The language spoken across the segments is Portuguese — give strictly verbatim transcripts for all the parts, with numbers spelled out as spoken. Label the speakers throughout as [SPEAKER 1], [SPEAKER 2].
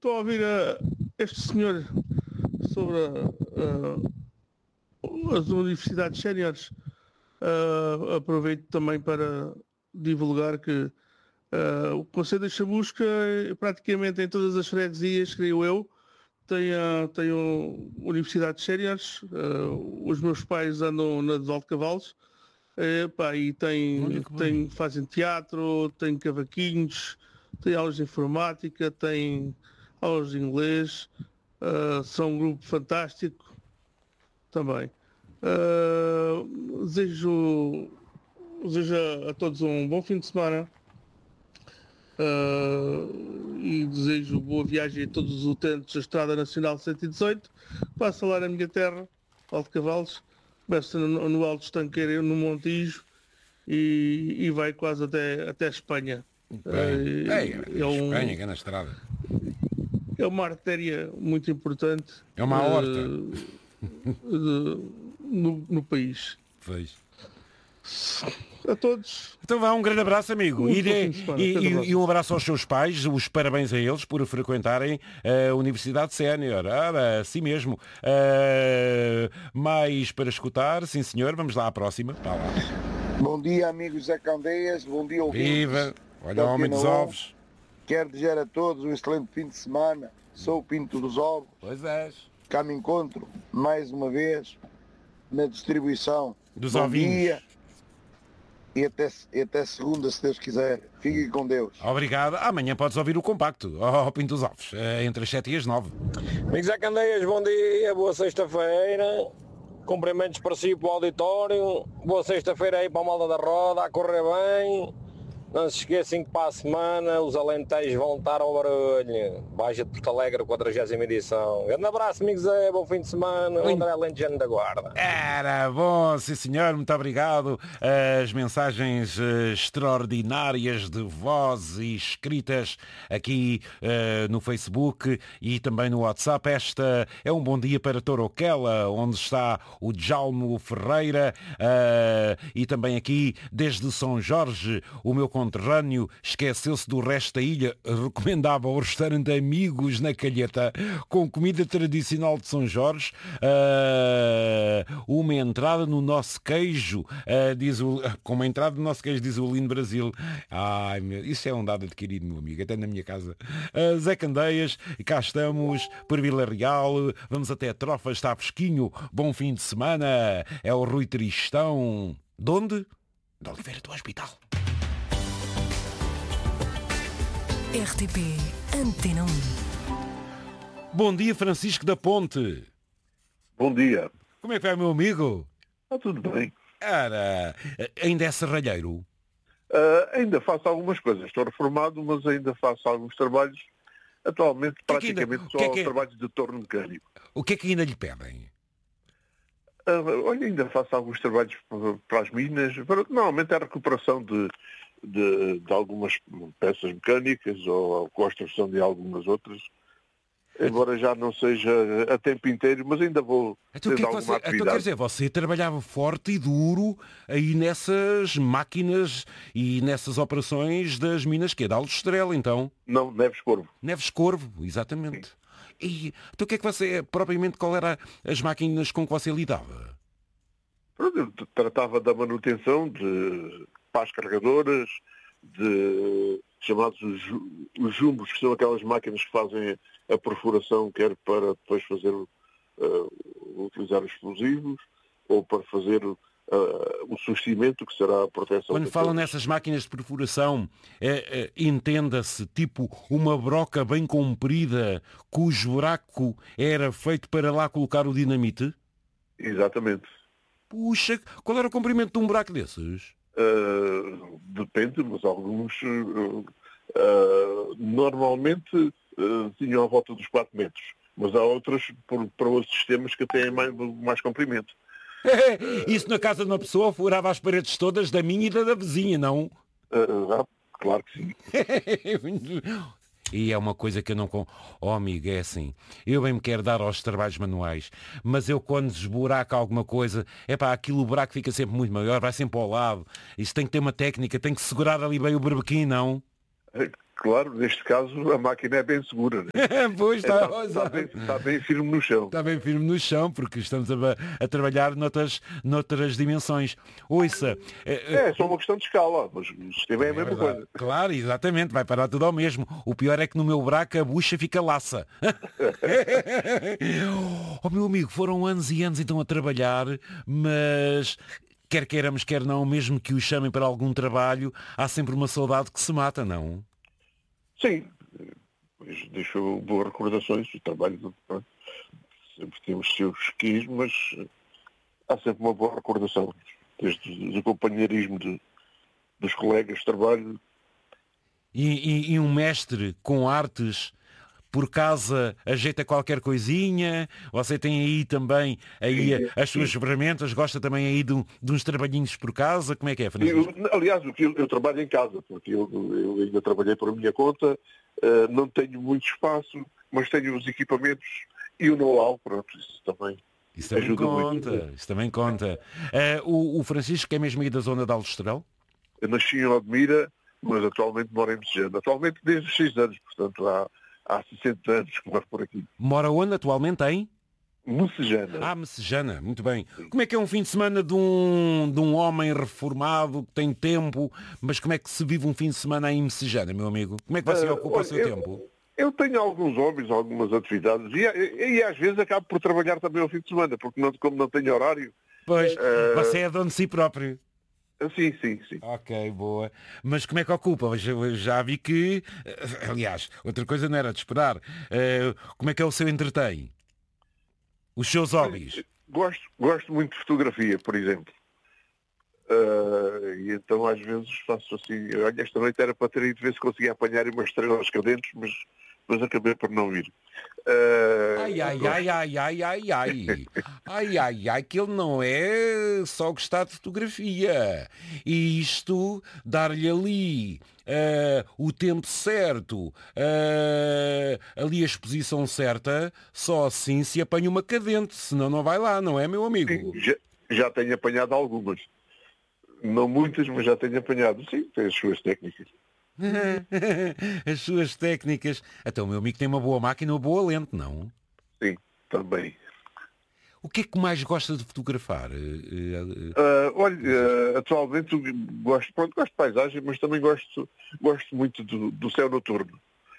[SPEAKER 1] estou a ouvir uh, este senhor sobre uh, as universidades séniores. Uh, aproveito também para divulgar que uh, o Conselho da Chamusca, praticamente em todas as freguesias, creio eu, tem, uh, tem uh, universidades séniores. Uh, os meus pais andam na de Valde-Cavalos. É, pá, e tem, tem, fazem teatro, tem cavaquinhos, tem aulas de informática, tem aulas de inglês, uh, são um grupo fantástico também. Uh, desejo, desejo a, a todos um bom fim de semana uh, e desejo boa viagem a todos os utentes da Estrada Nacional cento e dezoito. Passa lá na minha terra, Valde-Cavalos. Começa no, no Alto Estanqueiro, no Montijo, e, e vai quase até, até a Espanha.
[SPEAKER 2] Bem, é, é, é um, Espanha, que é na estrada.
[SPEAKER 1] É uma artéria muito importante.
[SPEAKER 2] É uma horta.
[SPEAKER 1] Uh, no, no país.
[SPEAKER 2] Pois.
[SPEAKER 1] A todos.
[SPEAKER 2] Então vá, um grande abraço, amigo.
[SPEAKER 1] Um
[SPEAKER 2] e, de, e, e, e um abraço aos seus pais, os parabéns a eles por frequentarem a Universidade Sénior. Ah, assim mesmo. Uh, mais para escutar, sim senhor, vamos lá à próxima. Tá lá.
[SPEAKER 3] Bom dia, amigos Zé Candeias, bom dia, ouvintes.
[SPEAKER 2] Viva! Olha o homem dos ovos.
[SPEAKER 3] Quero desejar a todos um excelente fim de semana. Sou o Pinto dos Ovos.
[SPEAKER 2] Pois és.
[SPEAKER 3] Cá me encontro, mais uma vez, na distribuição
[SPEAKER 2] dos
[SPEAKER 3] bom
[SPEAKER 2] ovinhos. Dia.
[SPEAKER 3] E até, e até segunda, se Deus quiser. Fiquem com Deus.
[SPEAKER 2] Obrigado. Amanhã podes ouvir o compacto, ao oh, Pinto dos Ovos, entre as sete e as nove.
[SPEAKER 4] Amigos Zé Candeias, bom dia, boa sexta-feira. Cumprimentos para si, para o auditório. Boa sexta-feira aí para a Malda da Roda, a correr bem. Não se esqueçam que para a semana os alentejos vão estar ao barulho. Baixa de Porto Alegre, quadragésima edição. Grande abraço, amigos Zé, bom fim de semana. O André Alentejano da Guarda.
[SPEAKER 2] Era bom, sim senhor, muito obrigado. As mensagens uh, extraordinárias de voz e escritas aqui uh, no Facebook e também no WhatsApp. Esta é um bom dia para Toroquela, onde está o Djalmo Ferreira, uh, e também aqui desde São Jorge, o meu conterrâneo esqueceu-se do resto da ilha, recomendava o restaurante Amigos na Calheta, com comida tradicional de São Jorge, uh, uma entrada no nosso queijo, uh, diz o, com uma entrada no nosso queijo, diz o Lindo Brasil. Ai, meu, isso é um dado adquirido, meu amigo, até na minha casa. Uh, Zé Candeias, cá estamos, por Vila Real, vamos até a Trofa, está fresquinho, bom fim de semana, é o Rui Tristão. De onde? De Oliveira do Hospital.
[SPEAKER 5] R T P Antena um.
[SPEAKER 2] Bom dia, Francisco da Ponte.
[SPEAKER 6] Bom dia.
[SPEAKER 2] Como é que vai, meu amigo?
[SPEAKER 6] Está tudo bem.
[SPEAKER 2] Cara, ainda é serralheiro?
[SPEAKER 6] Uh, ainda faço algumas coisas. Estou reformado, mas ainda faço alguns trabalhos. Atualmente, que praticamente, que ainda, só que é que... trabalhos de torno mecânico.
[SPEAKER 2] O que é que ainda lhe pedem?
[SPEAKER 6] Uh, olha, ainda faço alguns trabalhos para as minas. Para, normalmente é a recuperação de... De, de algumas peças mecânicas ou a construção de algumas outras, embora já não seja a tempo inteiro, mas ainda vou
[SPEAKER 2] então,
[SPEAKER 6] ter
[SPEAKER 2] que é
[SPEAKER 6] alguma
[SPEAKER 2] você,
[SPEAKER 6] atividade.
[SPEAKER 2] Então quer dizer, você trabalhava forte e duro aí nessas máquinas e nessas operações das minas que é de Altos Estrela, então?
[SPEAKER 6] Não, Neves Corvo.
[SPEAKER 2] Neves Corvo, exatamente. Sim. E então o que é que você, propriamente, qual era as máquinas com que você lidava?
[SPEAKER 6] Eu tratava da manutenção de pás carregadoras, de chamados os, os jumbos, que são aquelas máquinas que fazem a perfuração, quer para depois fazer, uh, utilizar explosivos, ou para fazer uh, o sustimento, que será a proteção.
[SPEAKER 2] Quando falam nessas máquinas de perfuração, é, é, entenda-se tipo uma broca bem comprida, cujo buraco era feito para lá colocar o dinamite?
[SPEAKER 6] Exatamente.
[SPEAKER 2] Puxa, qual era o comprimento de um buraco desses?
[SPEAKER 6] Uh, depende, mas alguns uh, uh, normalmente uh, tinham à volta dos quatro metros, mas há outros por, para outros sistemas que têm mais, mais comprimento.
[SPEAKER 2] Isso na casa de uma pessoa furava as paredes todas da minha e da, da vizinha, não?
[SPEAKER 6] Uh, uh, claro que sim.
[SPEAKER 2] E é uma coisa que eu não... Oh, amigo, é assim. Eu bem me quero dar aos trabalhos manuais, mas eu quando desburaco alguma coisa, é pá, aquilo o buraco fica sempre muito maior, vai sempre ao lado. Isso tem que ter uma técnica, tem que segurar ali bem o berbequim, não?
[SPEAKER 6] claro, neste caso a máquina é bem segura. Né?
[SPEAKER 2] Pois está,
[SPEAKER 6] Está, está, bem, está bem firme no chão.
[SPEAKER 2] Está bem firme no chão, porque estamos a, a trabalhar noutras, noutras dimensões. Ouça.
[SPEAKER 6] É, é só uma questão de escala, mas o sistema é a mesma
[SPEAKER 2] é
[SPEAKER 6] coisa.
[SPEAKER 2] Claro, exatamente, vai parar tudo ao mesmo. O pior é que no meu braço a bucha fica laça. Oh, meu amigo, foram anos e anos então a trabalhar, mas quer queiramos, quer não, mesmo que o chamem para algum trabalho, há sempre uma saudade que se mata, não?
[SPEAKER 6] Sim, pois deixou boas recordações, o trabalho pronto, sempre tem os seus quis, mas há sempre uma boa recordação, desde o companheirismo de, dos colegas de trabalho.
[SPEAKER 2] E, e, e um mestre com artes por casa ajeita qualquer coisinha? Você tem aí também aí
[SPEAKER 6] Sim,
[SPEAKER 2] as suas
[SPEAKER 6] sim.
[SPEAKER 2] ferramentas? Gosta também aí de, um- de uns trabalhinhos por casa? Como é que é, Francisco?
[SPEAKER 6] Eu, aliás, eu, eu trabalho em casa, porque eu, eu ainda trabalhei por minha conta, eh, não tenho muito espaço, mas tenho os equipamentos e o know-how, pronto, isso também.
[SPEAKER 2] Isso também
[SPEAKER 6] ajuda
[SPEAKER 2] conta,
[SPEAKER 6] muito.
[SPEAKER 2] isso também conta. Eh, o, o Francisco é mesmo aí da zona de Aljustrel?
[SPEAKER 6] Eu nasci em Odmira, mas atualmente moro em Messejana. Atualmente desde os seis anos, portanto há, há sessenta anos que moro por aqui.
[SPEAKER 2] Mora onde atualmente em?
[SPEAKER 6] Messejana.
[SPEAKER 2] Ah, Messejana, muito bem. Como é que é um fim de semana de um, de um homem reformado que tem tempo, mas como é que se vive um fim de semana aí em Messejana, meu amigo? Como é que você
[SPEAKER 6] Ah,
[SPEAKER 2] ocupa o
[SPEAKER 6] olha,
[SPEAKER 2] seu
[SPEAKER 6] eu-
[SPEAKER 2] tempo?
[SPEAKER 6] Eu tenho alguns hobbies, algumas atividades e, e, e às vezes acabo por trabalhar também ao fim de semana, porque não, como não tenho horário.
[SPEAKER 2] Pois,
[SPEAKER 6] Eh,
[SPEAKER 2] você é dono de si próprio.
[SPEAKER 6] Sim, sim, sim.
[SPEAKER 2] Ok, boa. Mas como é que ocupa? Eu já- eu já vi que, eh, aliás, outra coisa não era de esperar. Eh, como é que é o seu entretém? Os seus hobbies?
[SPEAKER 6] Gosto, gosto muito de fotografia, por exemplo. Ah, e então às vezes faço assim, olha, esta noite era para ter ido ver se conseguia apanhar umas estrelas cadentes, mas, mas acabei por não ir. Ah,
[SPEAKER 2] Ai, ai,
[SPEAKER 6] gosto-
[SPEAKER 2] ai, ai, ai, ai, ai. Ai, ai, ai, que ele não é só gostar de fotografia. E isto, dar-lhe ali eh, o tempo certo, eh, ali a exposição certa, só assim se apanha uma cadente, senão não vai lá, não é, meu amigo?
[SPEAKER 6] Sim, já, já tenho apanhado algumas. Não muitas, mas já tenho apanhado. Sim, tem as suas técnicas.
[SPEAKER 2] As suas técnicas. Até o meu amigo tem uma boa máquina, uma boa lente, não?
[SPEAKER 6] Sim, também.
[SPEAKER 2] O que é que mais gosta de fotografar? Eh, eh,
[SPEAKER 6] Ah, olha, ah, atualmente eu gosto, pronto, gosto de paisagem, mas também gosto, gosto muito do, do céu noturno.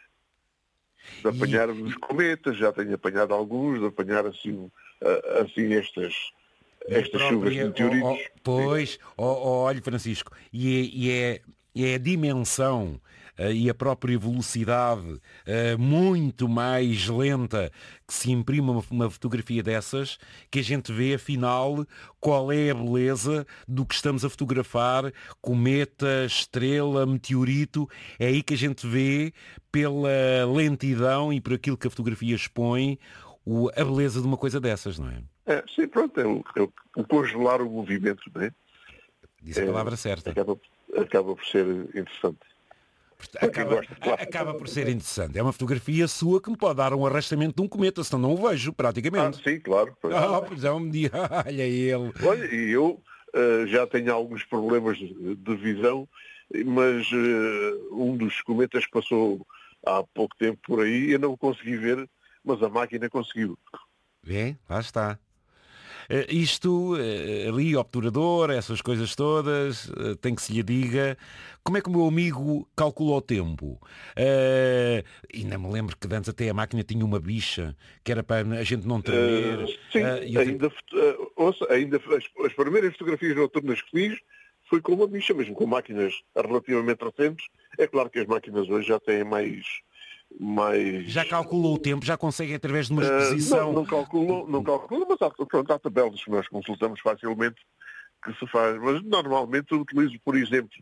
[SPEAKER 6] De apanhar os cometas, já tenho apanhado alguns, de apanhar assim, ah, assim estas, estas chuvas de
[SPEAKER 2] própria-
[SPEAKER 6] meteoritos.
[SPEAKER 2] oh, oh, pois, oh, oh, olha, Francisco, e é, e é, e é a dimensão eh, e a própria velocidade eh, muito mais lenta que se imprime uma, uma fotografia dessas, que a gente vê afinal qual é a beleza do que estamos a fotografar, cometa, estrela, meteorito, é aí que a gente vê pela lentidão e por aquilo que a fotografia expõe o- a beleza de uma coisa dessas, não é?
[SPEAKER 6] É, sim, pronto, é o, é o- o congelar o movimento, não é?
[SPEAKER 2] Disse a palavra certa.
[SPEAKER 6] Acaba, acaba por ser interessante.
[SPEAKER 2] Acaba,
[SPEAKER 6] gosta de clássico.
[SPEAKER 2] acaba por ser interessante. É uma fotografia sua que me pode dar um arrastamento de um cometa, senão não o vejo,
[SPEAKER 6] Ah,
[SPEAKER 2] praticamente.
[SPEAKER 6] sim, claro. Pois.
[SPEAKER 2] Ah, pois é, um dia, olha ele.
[SPEAKER 6] Olha, e eu ah, já tenho alguns problemas de, de visão, mas ah, um dos cometas que passou há pouco tempo por aí, eu não consegui ver, mas a máquina conseguiu.
[SPEAKER 2] Vê, lá está. Eh, Isto, eh, ali, obturador, essas coisas todas, eh, tem que se lhe diga. Como é que o meu amigo calcula o tempo? Eh, ainda me lembro que antes até a máquina tinha uma bicha, que era para a gente não tremer.
[SPEAKER 6] Ah, sim,
[SPEAKER 2] Eh, e eu
[SPEAKER 6] ainda, ah, ouça, ainda as, as primeiras fotografias noturnas que fiz foi com uma bicha, mesmo com máquinas relativamente recentes. É claro que as máquinas hoje já têm mais... mais...
[SPEAKER 2] já calculou o tempo, já consegue através de uma
[SPEAKER 6] Ah,
[SPEAKER 2] exposição.
[SPEAKER 6] não, não calculo, não calculo, mas há, pronto, há tabelas que nós consultamos facilmente que se faz. Mas normalmente eu utilizo, por exemplo,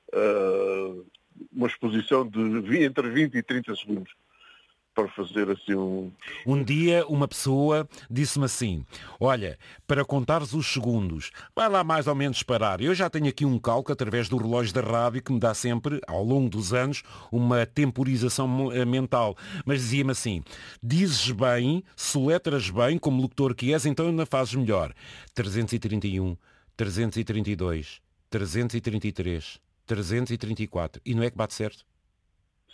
[SPEAKER 6] ah, uma exposição de vi- entre vinte e trinta segundos para fazer assim um...
[SPEAKER 2] Um dia uma pessoa disse-me assim, olha, para contares os segundos, vai lá mais ou menos parar. Eu já tenho aqui um cálculo através do relógio da rádio que me dá sempre, ao longo dos anos, uma temporização mo- eh, mental. Mas dizia-me assim, dizes bem, soletras bem, como locutor que és, então ainda fazes melhor. trezentos e trinta e um, trezentos e trinta e dois, trezentos e trinta e três, trezentos e trinta e quatro. E não é que bate certo?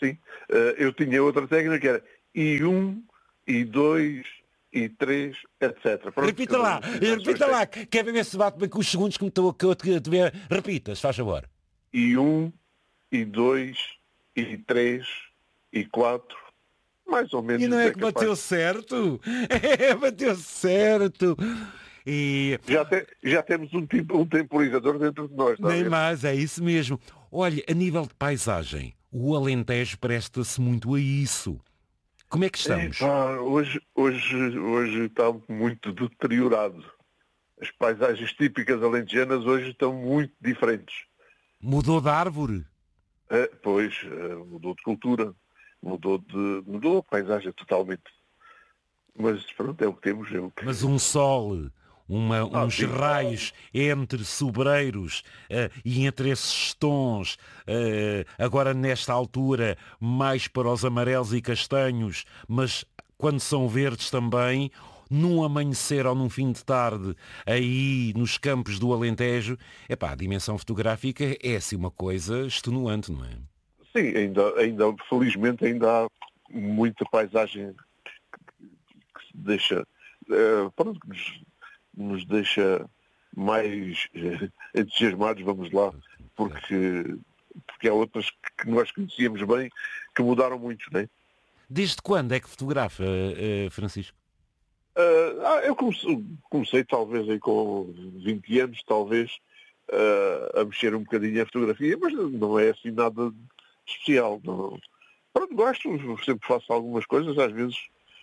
[SPEAKER 6] sim. Uh, eu tinha outra técnica que era I um, I dois, I três, etcétera. Pronto,
[SPEAKER 2] repita lá, repita lá, quer ver se bate bem com os segundos que, me tô, que eu te, te ver. Repita, se faz favor.
[SPEAKER 6] I um, I dois, I três, I quatro, mais ou menos.
[SPEAKER 2] E não é que bateu certo? É, bateu certo. E...
[SPEAKER 6] Já, te, já temos um, tipo, um temporizador dentro de nós.
[SPEAKER 2] Nem mais, é isso mesmo. Olha, a nível de paisagem, o Alentejo presta-se muito a isso. Como é que estamos?
[SPEAKER 6] Epá, hoje, hoje, hoje está muito deteriorado. As paisagens típicas alentejanas hoje estão muito diferentes.
[SPEAKER 2] Mudou de árvore?
[SPEAKER 6] É, pois, é, mudou de cultura, mudou de mudou a paisagem totalmente. Mas pronto, é o que temos. É o que...
[SPEAKER 2] Mas um sol, uma,
[SPEAKER 6] ah,
[SPEAKER 2] uns
[SPEAKER 6] sim.
[SPEAKER 2] raios entre sobreiros uh, e entre esses tons, uh, agora nesta altura mais para os amarelos e castanhos, mas quando são verdes também, num amanhecer ou num fim de tarde, aí nos campos do Alentejo, epá, a dimensão fotográfica é assim uma coisa extenuante, não é?
[SPEAKER 6] Sim, ainda, ainda felizmente ainda há muita paisagem que, que se deixa, uh, pronto, que nos, nos deixa mais uh, entusiasmados, vamos lá, porque, porque há outras que nós conhecíamos bem que mudaram muito, não é?
[SPEAKER 2] Desde quando é que fotografa, uh, Francisco?
[SPEAKER 6] Uh, ah, eu comecei, comecei talvez aí com vinte anos, talvez, uh, a mexer um bocadinho a fotografia, mas não é assim nada especial. Não. Pronto, gosto, sempre faço algumas coisas, às vezes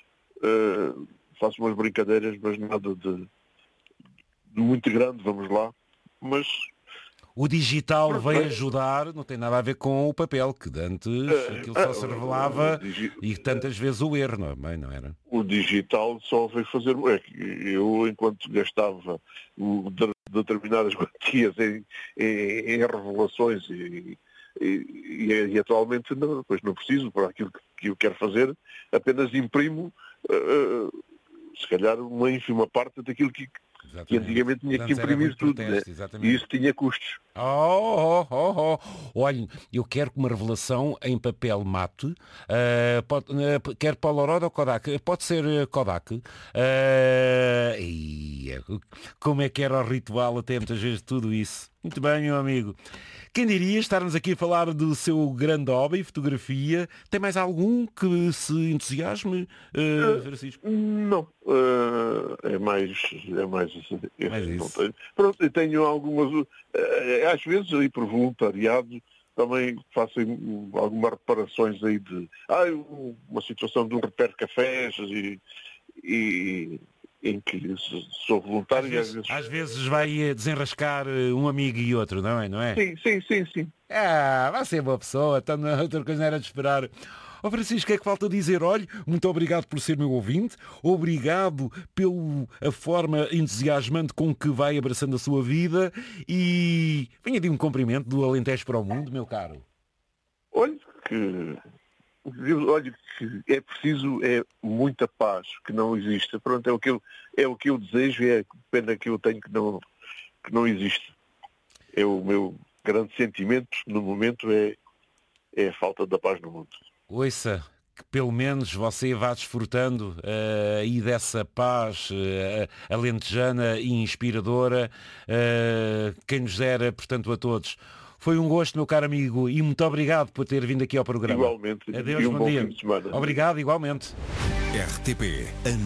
[SPEAKER 6] uh, faço umas brincadeiras, mas nada de, de muito grande, vamos lá. Mas
[SPEAKER 2] o digital
[SPEAKER 6] pronto,
[SPEAKER 2] veio
[SPEAKER 6] é.
[SPEAKER 2] ajudar, não tem nada a ver com o papel, que antes uh, aquilo só uh, se revelava uh, e tantas vezes o erro, não, bem, não era?
[SPEAKER 6] O digital só veio fazer... Eu, enquanto gastava determinadas quantias em, em, em revelações e, e, e atualmente não, pois não preciso para aquilo que, que eu quero fazer, apenas imprimo uh, se calhar uma ínfima parte daquilo que, que antigamente tinha que imprimir tudo, protesto, né? E isso tinha custos.
[SPEAKER 2] Oh, oh, oh, oh. Olha, eu quero uma revelação em papel mate, uh, pode, uh, quer Polaroid ou Kodak, pode ser uh, Kodak. Uh, e, como é que era o ritual até muitas vezes de tudo isso? Muito bem, meu amigo. Quem diria estarmos aqui a falar do seu grande hobby, fotografia? Tem mais algum que se entusiasme, uh, Francisco?
[SPEAKER 6] Uh, não. Uh, é mais... É mais, é,
[SPEAKER 2] mais
[SPEAKER 6] não
[SPEAKER 2] isso.
[SPEAKER 6] tenho. Pronto, eu tenho algumas... Uh, às vezes, aí por voluntariado, também faço algumas reparações aí de... Ah, uma situação de um repère cafés e... e em que sou voluntário
[SPEAKER 2] às
[SPEAKER 6] e às
[SPEAKER 2] vezes,
[SPEAKER 6] vezes...
[SPEAKER 2] às vezes vai desenrascar um amigo e outro, não é? Não é?
[SPEAKER 6] Sim, sim, sim, sim.
[SPEAKER 2] Ah, vai ser boa pessoa, então outra coisa não era de esperar. Ó oh, Francisco, o que é que falta dizer? Olha, muito obrigado por ser meu ouvinte, obrigado pela forma entusiasmante com que vai abraçando a sua vida e venha de um cumprimento do Alentejo para o mundo, meu caro.
[SPEAKER 6] Olha que... Olha, que é preciso é muita paz, que não existe. Pronto, é o que eu, é o que eu desejo e é a pena que eu tenho que não, que não existe. É o meu grande sentimento no momento é, é a falta da paz no mundo.
[SPEAKER 2] Ouça, que pelo menos você vá desfrutando uh, aí dessa paz uh, alentejana e inspiradora, uh, quem nos dera, portanto, a todos. Foi um gosto, meu caro amigo, e muito obrigado por ter vindo aqui ao programa.
[SPEAKER 6] Igualmente.
[SPEAKER 2] Adeus,
[SPEAKER 6] e um
[SPEAKER 2] bom,
[SPEAKER 6] bom
[SPEAKER 2] dia.
[SPEAKER 6] fim de semana.
[SPEAKER 2] Obrigado, igualmente.
[SPEAKER 7] R T P